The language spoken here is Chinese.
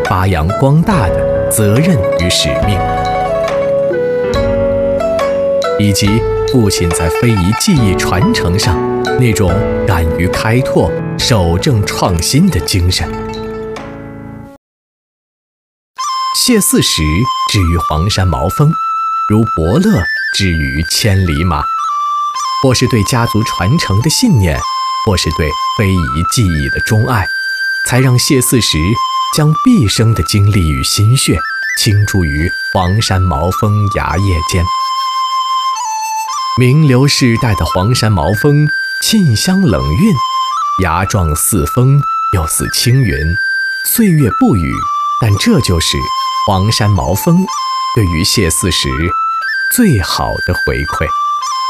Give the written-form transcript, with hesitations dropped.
发扬光大的责任与使命，以及父亲在非遗技艺传承上那种敢于开拓、守正创新的精神。谢四时之于黄山毛峰，如伯乐之于千里马，或是对家族传承的信念，或是对非遗技艺的钟爱，才让谢四时将毕生的精力与心血倾注于黄山毛峰崖业间。名流世代的黄山毛峰，沁香冷韵，崖状似峰，又似青云，岁月不语，但这就是黄山毛峰对于谢四时最好的回馈。